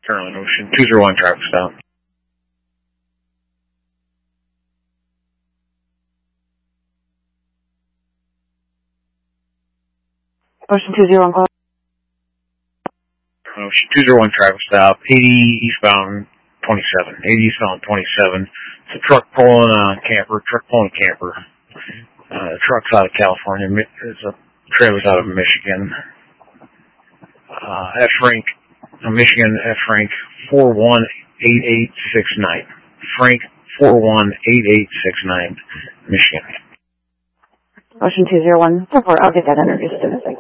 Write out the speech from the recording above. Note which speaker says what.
Speaker 1: Currently Ocean 201 traffic stop.
Speaker 2: Ocean 201 call.
Speaker 1: Ocean 201 traffic stop, 80 eastbound 27. 80 eastbound 27. It's a truck pulling a camper. Truck's out of California. It's a trailer's out of Michigan. F-Rank, Michigan F-Rank 418869. Frank 418869, Michigan.
Speaker 2: Ocean 201, 4-4. I'll get that under just in a second.